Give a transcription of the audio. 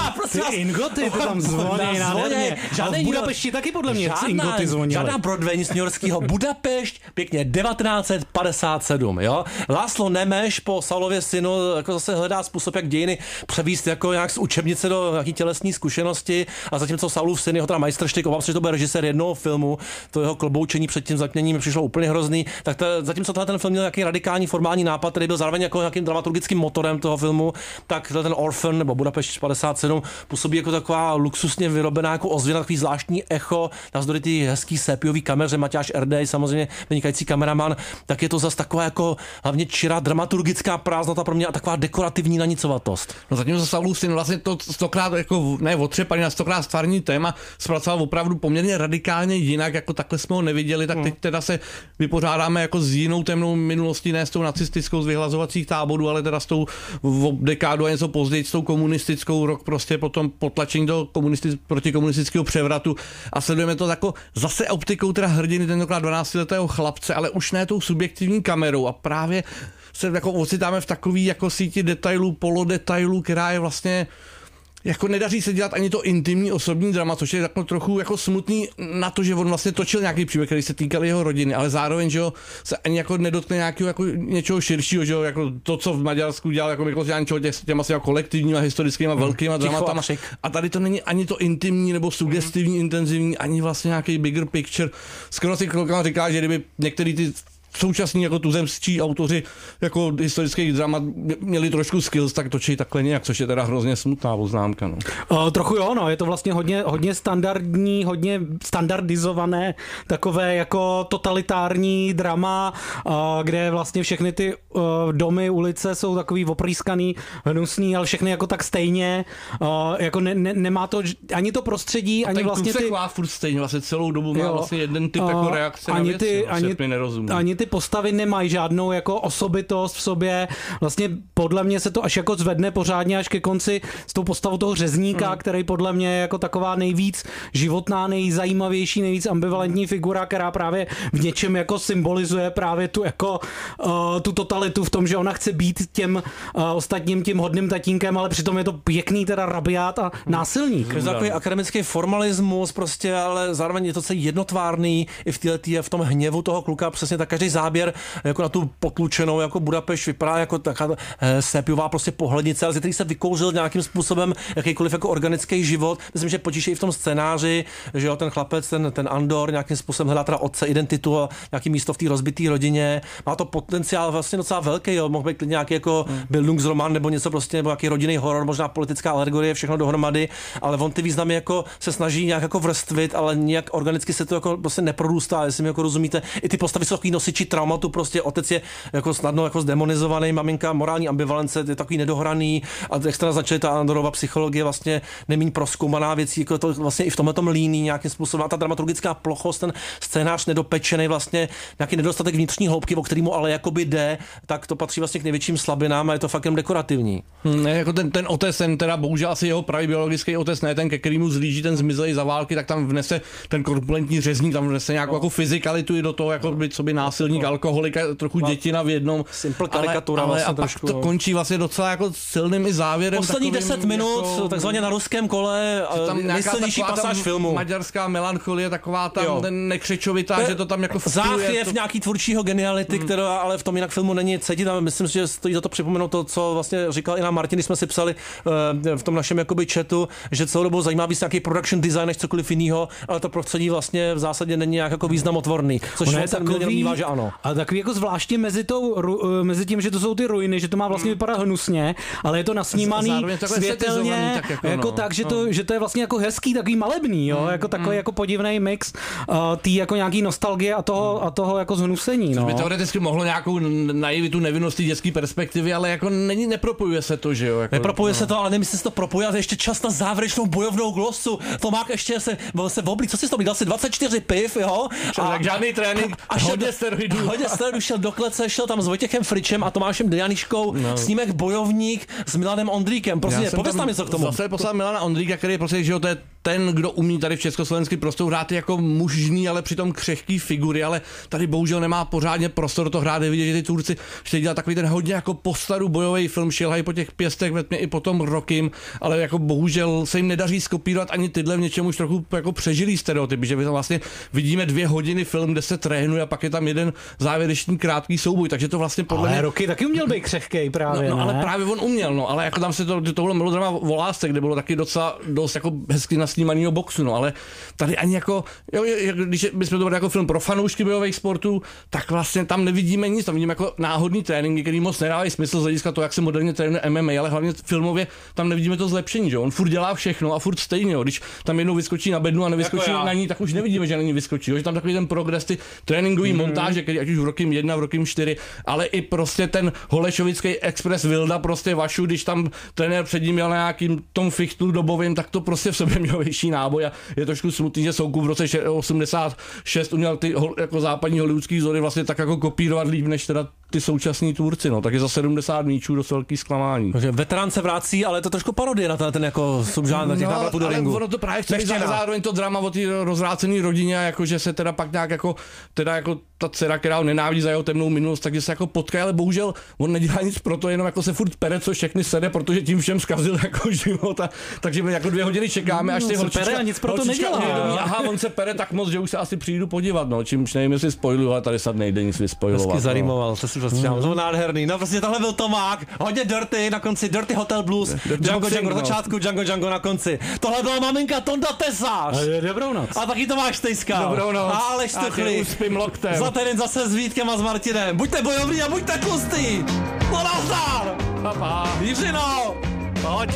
Ingoty, to tam zvoní nádherně. V Budapešti taky podle mě Ingoty zvonily. Žádná Broadway z New Yorkského. Budapešť, pěkně 1957, jo. László Nemes po Saulově synu jako zase hledá způsob, jak dějiny převíst jako nějak z učebnice do nějaký tělesní zkušenosti, a zatímco Saulův syn, jeho teda majstrštyk, obávám se, že to byl režisér jednoho filmu, to jeho kloboučení před tím zatměním mi přišlo úplně hrozný, tak zatímco ten film měl nějaký radikální formální nápad, který byl zároveň jako nějakým dramaturgickým motorem toho filmu, tak ten Orphan nebo Budapešť 57 působí jako taková luxusně vyrobená jako ozvěna, takový zvláštní echo, navzdory ty hezký sépiový kameře, Matyáš Erdej, samozřejmě vynikající kameraman, tak je to zase taková jako hlavně čirá dramaturgická prázdnota pro mě a taková dekorativní nanicovatost. No zatím Saulův syn vlastně to stokrát jako ne otřepaný na stokrát stvární téma zpracoval opravdu poměrně radikálně jinak, jako takhle jsme ho neviděli, tak teď teda se vypořádáme jako s jinou temnou minulostí, ne s tou nacistickou z vyhlazovacích táborů, ale teda s tou dekádu a něco později, s tou komunistickou, rok prostě potom potlačení do protikomunistického převratu, a sledujeme to jako zase optikou teda hrdiny, tentokrát 12letého chlapce, ale už ne tou subjektivní kamerou, a právě se jako ocitáme v takový jako síti detailů, polodetailů, která je vlastně jako nedaří se dělat ani to intimní osobní drama, což je jako trochu jako smutný na to, že on vlastně točil nějaký příběh, který se týkal jeho rodiny, ale zároveň, že jo, se ani jako nedotkne nějakého jako něčeho širšího, že jo, jako to, co v Maďarsku dělal jako Miklos Jančo, těma asi jako kolektivníma, historickýma, velkýma dramatama. A tady to není ani to intimní nebo sugestivní, intenzivní, ani vlastně nějaký bigger picture. Skoro si říká, že kdyby některý ty současní jako tuzemští autoři jako historických dramat měli trošku skills, tak točí takhle nějak, což je teda hrozně smutná poznámka. No. Trochu jo, no, je to vlastně hodně standardní, hodně standardizované, takové jako totalitární drama, kde vlastně všechny ty domy, ulice jsou takový oprýskaný, hnusný, ale všechny jako tak stejně, jako nemá to ani to prostředí, ani vlastně ty... A furt stejně, vlastně celou dobu má vlastně jeden typ jako reakce na věc, ani ty postavy nemají žádnou jako osobitost v sobě. Vlastně podle mě se to až jako zvedne pořádně až ke konci s tou postavou toho řezníka, který podle mě je jako taková nejvíc životná, nejzajímavější, nejvíc ambivalentní figura, která právě v něčem jako symbolizuje právě tu jako tu totalitu v tom, že ona chce být těm ostatním tím hodným tatínkem, ale přitom je to pěkný teda rabiát a násilník. Je to takový akademický formalismus prostě, ale zároveň je to celý jednotvárný i v tom hněvu toho kluka, přesně tak každý záběr jako na tu potlučenou jako Budapešť vypadá jako taková sépiová prostě pohlednice, ale z který se vykouřil nějakým způsobem jakýkoliv jako organický život. Myslím, že potíže i v tom scénáři, že jo, ten chlapec, ten Andor nějakým způsobem hledá teda otce, identitu a nějaký místo v té rozbité rodině. Má to potenciál vlastně docela velký, jo, mohl být nějaký jako Bildungsroman nebo něco prostě, nebo nějaký rodinný horor, možná politická alegorie, všechno dohromady, ale on ty významy jako se snaží nějak jako vrstvit, ale nějak organicky se to jako prostě neprorůstá, jestli mi jako rozumíte. I ty postavy jsou takový nosiči traumatu, prostě otec je jako snadno jako zdemonizovaný, maminka morální ambivalence, je takový nedohraný, a jak jste naznačili, ta Andorova psychologie vlastně nemíň prozkoumaná věcí, jako to vlastně i v tomhletom líní nějakým způsobem, a ta dramaturgická plochost, ten scénář nedopečený, vlastně nějaký nedostatek vnitřní hloubky, o kterému ale jakoby jde, tak to patří vlastně k největším slabinám a je to fakt jen dekorativní. Ne, jako ten otec, ten teda bohužel asi jeho pravý biologický otec, ne ten, ke kterému zlíží ten zmizelý za války, tak tam vnese ten korpulentní řezník, tam vnese nějakou jako fyzikalitu i do toho, jako by co by násilník, alkoholik, trochu dětina v jednom. Simple karikatura ale vlastně a pak to končí vlastně docela jako silným i závěrem. Poslední 10 minut, jako, takzvaně na ruském kole, nejsilnější pasáž filmu. Maďarská melancholie, taková tam ten nekřečovitá, že to tam jako záchvěv nějaký tvůrčího geniality, která ale v tom jinak filmu není cítit, a myslím si, že stojí za to připomenout to, co vlastně říkal i nám Martin, když jsme si psali v tom našem jakoby chatu, že celou dobu zajímá víc nějaký production design než cokoliv jiného, ale to prostředí vlastně v zásadě není nějak jako významotvorný, což je takový, že ano. A takový jako zvláště mezi tím, že to jsou ty ruiny, že to má vlastně vypadat hnusně, ale je to nasnímaný světelně, že to je vlastně jako hezký, takový malebný, jo, jako takový jako podivný mix tý jako nějaký nostalgie a toho jako zhnusení, no. Což by teoreticky mohlo nějakou naivitu, nevinnost dětské perspektivy, ale jako nepropojuje se to, že jo. Jako, nepropojuje se to, ale nevím, jestli se to propojuje, ale ještě čas na závěrečnou bojovnou glosu. Tomák ještě se oblík, co si to dal si 24 piv, jo? Tak žádný trénink, hodně steroidů. Hodně steroidů, šel do klece, šel tam s Vojtěchem Fričem a Tomášem Dejaniškou, snímek Bojovník s Milanem Ondríkem. Prostě pověz tam něco k tomu. Zase poslal Milana Ondríka, který prostě, že jo, to je ten, kdo umí tady v československém prostoru hrát jako mužný, ale přitom křehký figury, ale tady bohužel nemá pořádně prostor to hrát. Je vidět, že ty Turci chtějí dělat takový ten hodně jako postaru bojový film, šilhají po těch pěstech, vetmě i potom Rockym, ale jako bohužel se jim nedaří skopírovat ani tyhle v něčem už trochu jako přežilý stereotypy, že my tam vlastně vidíme 2 hodiny film, kde se trénuje a pak je tam jeden závěrečný krátký souboj, takže to vlastně podle mě... Rocky taky uměl být křehkej právě, no, ale právě on uměl, no, ale jako tam se tohle melodrama o lásce, kde bylo taky docela dost jako hezky nasnímanýho boxu, no, ale tady ani jako, jo, když bychom to byli jako film pro fanoušky bojových sportů, tak vlastně tam nevidíme nic, tam vidíme jako náhodný tréninky, který moc nedávají smysl z hlediska toho, jak se moderně trénuje MMA, ale hlavně filmově tam nevidíme to zlepšení, že on furt dělá všechno a furt stejně, jo. Když tam jednou vyskočí na bednu a nevyskočí jako na ní, tak už nevidíme, že na ní vyskočí, jo. Že tam takový ten progres, ty tréninkový montáže, který ať už v Rockym 1, v Rockym 4, ale i prostě ten holešovický express Vilda prostě Vašu, když tam trenér před ním jel na nějakým tom fichtlu dobovým, tak to prostě v sobě mělo větší náboj a je trošku smutný, že Soukup v roce 86 uměl ty jako západní hollywoodský vzory vlastně tak jako kopírovat líp než teda ty současní Turci, no, tak je za 70 míčů dost velký zklamání. Takže veterán se vrací, ale je to trošku parodie na ten jako subžánr těch návratů do ringu. Ono to právě chce zároveň to drama o té rozvrácené rodině, jakože se teda pak nějak jako ta dcera, která ho nenávidí za jeho temnou minulost, takže se jako potká, ale bohužel on nedělá nic pro to, jenom jako se furt pere, co všechny sede, protože tím všem zkazil jako život. Takže my jako 2 hodiny čekáme, až ty holčička nic pro to nedělá. Aha, on se pere tak moc, že už se asi přijdu podívat, no, čímž nevím, jestli spoiluju, ale tady snad nejde nic vyspojovat. Hezky zarýmoval, to si prostřihám, to nádherný. No prostě tohle byl Tomák, hodně dirty, na konci Dirty Hotel Blues, Django na začátku, Django na konci. Tohle byla maminka Tonda Tesař. Dobrou noc. A taky Tomáš Stejska. Dobrou noc. Aleš Tuchlý. Za týden zase s Vítkem a s Martinem. Buďte bojovní a buďte tlustý. No nazdar. Pa. Jiřino. Pojď.